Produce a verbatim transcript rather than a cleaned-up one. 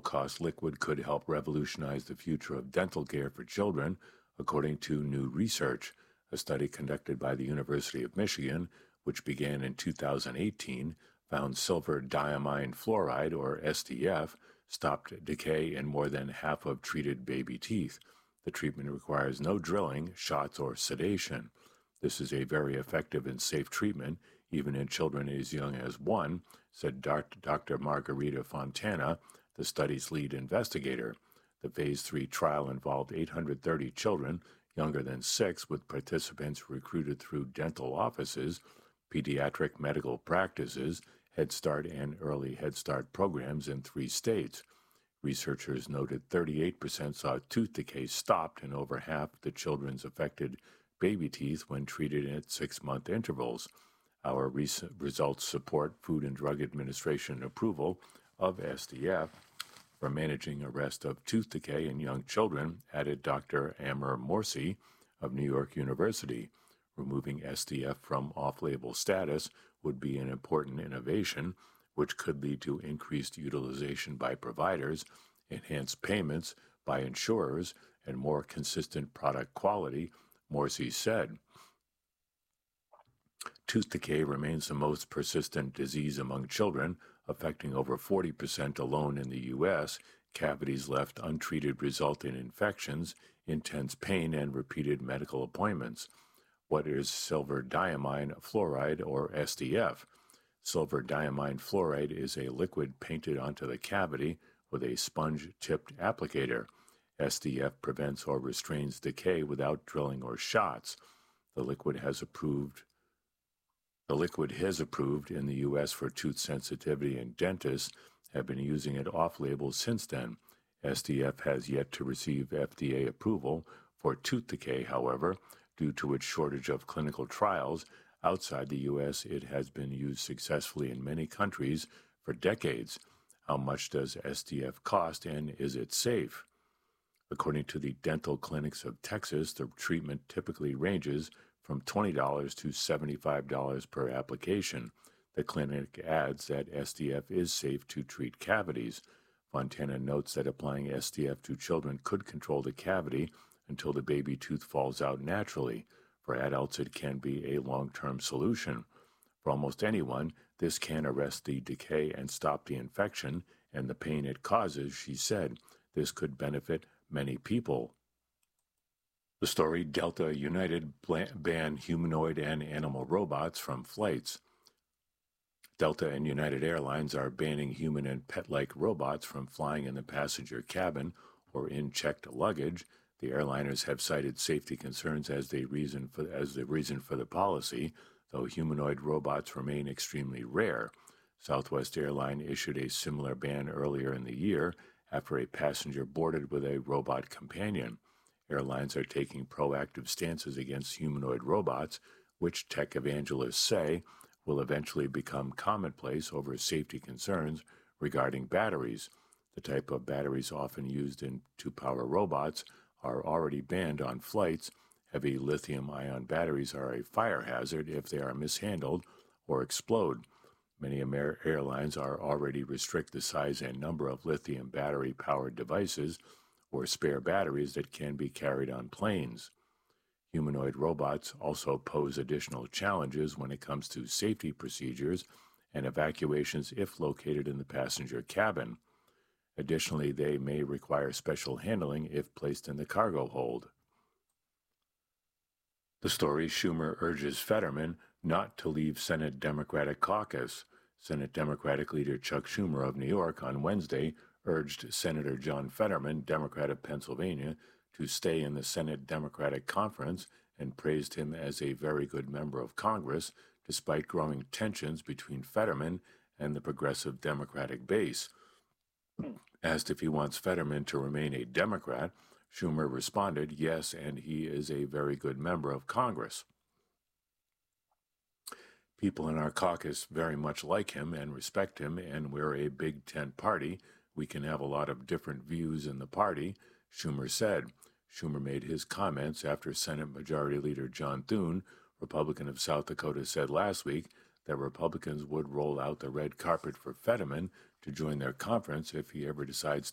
low-cost liquid could help revolutionize the future of dental care for children, according to new research. A study conducted by the University of Michigan, which began in two thousand eighteen, found silver diamine fluoride, or S D F, stopped decay in more than half of treated baby teeth. The treatment requires no drilling, shots, or sedation. This is a very effective and safe treatment, even in children as young as one, said Doctor Margarita Fontana, the study's lead investigator. The phase three trial involved eight hundred thirty children younger than six, with participants recruited through dental offices, pediatric medical practices, Head Start and Early Head Start programs in three states. Researchers noted thirty-eight percent saw tooth decay stopped in over half the children's affected baby teeth when treated at six-month intervals. Our recent results support Food and Drug Administration approval of S D F for managing arrest of tooth decay in young children, added Doctor Amer Morsi of New York University. Removing S D F from off-label status would be an important innovation, which could lead to increased utilization by providers, enhanced payments by insurers, and more consistent product quality, Morsi said. Tooth decay remains the most persistent disease among children, affecting over forty percent alone in the U S. Cavities left untreated result in infections, intense pain, and repeated medical appointments. What is silver diamine fluoride, or S D F? Silver diamine fluoride is a liquid painted onto the cavity with a sponge-tipped applicator. S D F prevents or restrains decay without drilling or shots. The liquid has approved The liquid is approved in the U S for tooth sensitivity, and dentists have been using it off-label since then. S D F has yet to receive F D A approval for tooth decay, however, due to its shortage of clinical trials. Outside the U S, it has been used successfully in many countries for decades. How much does S D F cost, and is it safe? According to the Dental Clinics of Texas, the treatment typically ranges from twenty dollars to seventy-five dollars per application. The clinic adds that S D F is safe to treat cavities. Fontana notes that applying S D F to children could control the cavity until the baby tooth falls out naturally. For adults, it can be a long-term solution. For almost anyone, this can arrest the decay and stop the infection and the pain it causes, she said. This could benefit many people. The story: Delta United ban humanoid and animal robots from flights. Delta and United Airlines are banning human and pet-like robots from flying in the passenger cabin or in checked luggage. The airliners have cited safety concerns as the reason for as the reason for the policy, though humanoid robots remain extremely rare. Southwest Airline issued a similar ban earlier in the year after a passenger boarded with a robot companion. Airlines are taking proactive stances against humanoid robots, which tech evangelists say will eventually become commonplace over safety concerns regarding batteries. The type of batteries often used in to power robots are already banned on flights. Heavy lithium-ion batteries are a fire hazard if they are mishandled or explode. Many Amer- airlines are already restrict the size and number of lithium battery-powered devices or spare batteries that can be carried on planes. Humanoid robots also pose additional challenges when it comes to safety procedures and evacuations if located in the passenger cabin. Additionally, they may require special handling if placed in the cargo hold. The story: Schumer urges Fetterman not to leave Senate Democratic caucus. Senate Democratic leader Chuck Schumer of New York on Wednesday urged Senator John Fetterman, Democrat of Pennsylvania, to stay in the Senate Democratic Conference and praised him as a very good member of Congress, despite growing tensions between Fetterman and the progressive Democratic base. Asked if he wants Fetterman to remain a Democrat, Schumer responded, yes, and he is a very good member of Congress. People in our caucus very much like him and respect him, and we're a big tent party. We can have a lot of different views in the party, Schumer said. Schumer made his comments after Senate Majority Leader John Thune, Republican of South Dakota, said last week that Republicans would roll out the red carpet for Fetterman to join their conference if he ever decides